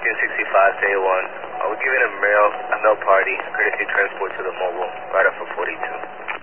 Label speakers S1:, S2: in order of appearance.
S1: 1565 to A1. We're giving a mail party, courtesy transport to the mobile, right off of 42.